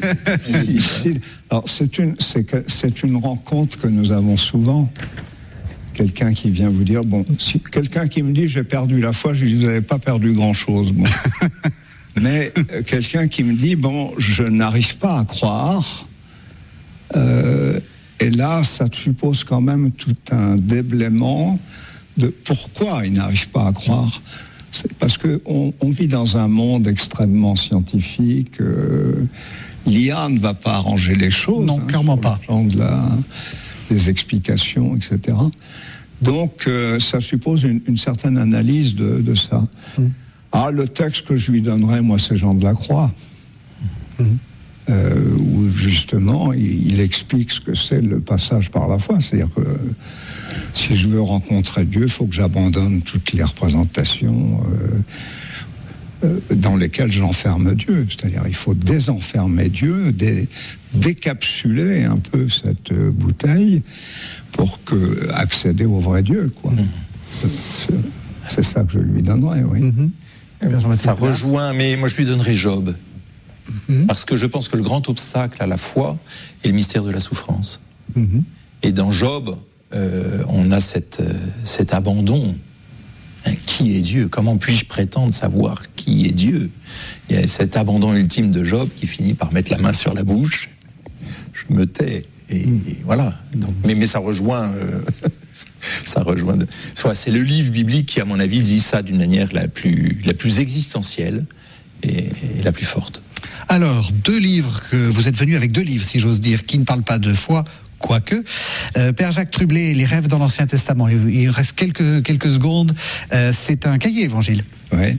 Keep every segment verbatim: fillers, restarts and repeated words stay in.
c'est difficile. Alors, c'est une, c'est, que, c'est une rencontre que nous avons souvent. Quelqu'un qui vient vous dire, bon, si, quelqu'un qui me dit j'ai perdu la foi, je lui dis vous n'avez pas perdu grand-chose. Bon. Mais euh, quelqu'un qui me dit, bon, je n'arrive pas à croire, euh, et là, ça suppose quand même tout un déblaiement de pourquoi il n'arrive pas à croire. C'est parce qu'on on vit dans un monde extrêmement scientifique. Euh, L'I A ne va pas arranger les choses. Non, hein, clairement pas. Le plan de la, des explications, et cetera. Donc, euh, ça suppose une, une certaine analyse de, de ça. Mmh. Ah, le texte que je lui donnerais, moi, c'est Jean de la Croix. Mmh. Euh, où, justement, il, il explique ce que c'est le passage par la foi. C'est-à-dire que si je veux rencontrer Dieu, il faut que j'abandonne toutes les représentations euh, euh, dans lesquelles j'enferme Dieu. C'est-à-dire il faut désenfermer Dieu, dé, décapsuler un peu cette euh, bouteille pour que, accéder au vrai Dieu, quoi. Mmh. C'est, c'est ça que je lui donnerais, oui. Mmh. Ça rejoint, mais moi je lui donnerais Job. Mmh. Parce que je pense que le grand obstacle à la foi est le mystère de la souffrance. Mmh. Et dans Job, euh, on a cette, euh, cet abandon. Hein, qui est Dieu ? Comment puis-je prétendre savoir qui est Dieu ? Il y a cet abandon ultime de Job qui finit par mettre la main sur la bouche. Je me tais. Et, mmh. et voilà. Donc, mais, mais ça rejoint... Euh, ça rejoint de... C'est le livre biblique qui, à mon avis, dit ça d'une manière la plus, la plus existentielle et, et la plus forte. Alors, deux livres, que vous êtes venu avec deux livres, si j'ose dire, qui ne parlent pas de foi, quoique. Euh, Père Jacques Trublet, Les rêves dans l'Ancien Testament. Il, il reste quelques, quelques secondes. Euh, c'est un cahier évangile. Oui.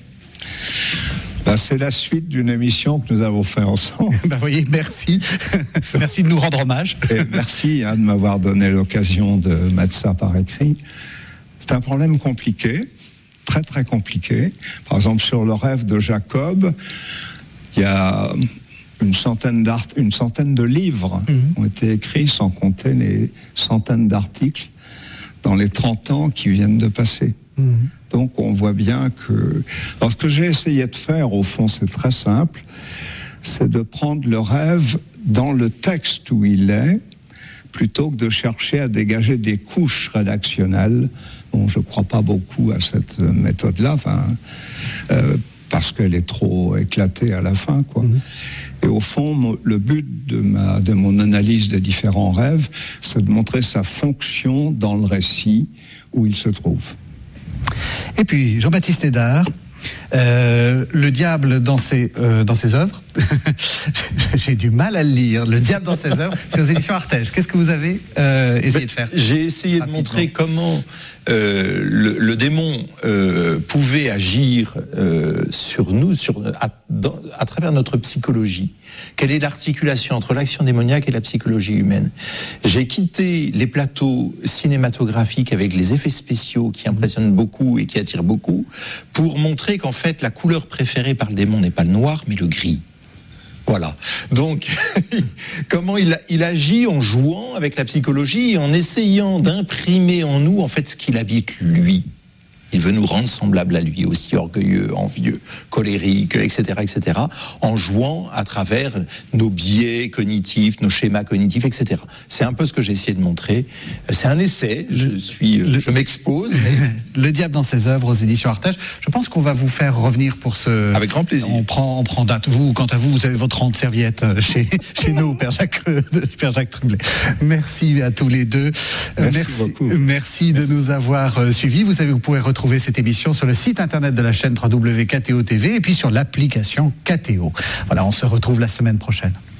Ben, c'est la suite d'une émission que nous avons fait ensemble. Ben, voyez, merci. Merci de nous rendre hommage. Et merci hein, de m'avoir donné l'occasion de mettre ça par écrit. C'est un problème compliqué, très très compliqué. Par exemple, sur le rêve de Jacob, il y a une centaine, d'art- une centaine de livres mmh. qui ont été écrits, sans compter les centaines d'articles dans les trente ans qui viennent de passer. Mmh. Donc on voit bien que... Alors ce que j'ai essayé de faire, au fond, c'est très simple, c'est de prendre le rêve dans le texte où il est, plutôt que de chercher à dégager des couches rédactionnelles. Bon, je ne crois pas beaucoup à cette méthode-là, enfin, euh, parce qu'elle est trop éclatée à la fin, quoi. Mmh. Et au fond, le but de, ma, de mon analyse des différents rêves, c'est de montrer sa fonction dans le récit où il se trouve. Et puis, Jean-Baptiste Hédard, euh, le diable dans ses, euh, dans ses œuvres, j'ai du mal à le lire, le diable dans ses œuvres, c'est aux éditions Artege. Qu'est-ce que vous avez euh, essayé de faire ? J'ai essayé Rapidement. de montrer comment euh, le, le démon euh, pouvait agir euh, sur nous, sur, à, dans, à travers notre psychologie. Quelle est l'articulation entre l'action démoniaque et la psychologie humaine ? J'ai quitté les plateaux cinématographiques avec les effets spéciaux qui impressionnent beaucoup et qui attirent beaucoup pour montrer qu'en fait la couleur préférée par le démon n'est pas le noir mais le gris. Voilà. Donc, comment il, il agit en jouant avec la psychologie et en essayant d'imprimer en nous en fait ce qu'il habite lui. Il veut nous rendre semblables à lui, aussi orgueilleux, envieux, colériques, et cetera, et cetera, en jouant à travers nos biais cognitifs, nos schémas cognitifs, et cetera. C'est un peu ce que j'ai essayé de montrer. C'est un essai, je suis, le, je m'expose. Mais... Le diable dans ses œuvres aux éditions Artege. Je pense qu'on va vous faire revenir pour ce... Avec grand plaisir. On prend, on prend date. Vous, quant à vous, vous avez votre rang de serviette chez, chez nous, Père Jacques, Père Jacques Trublet. Merci à tous les deux. Merci, merci beaucoup. Merci de merci. nous avoir suivis. Vous savez, vous pouvez retrouver Trouvez cette émission sur le site internet de la chaîne w w w point k t o point t v et puis sur l'application K T O. Voilà, on se retrouve la semaine prochaine.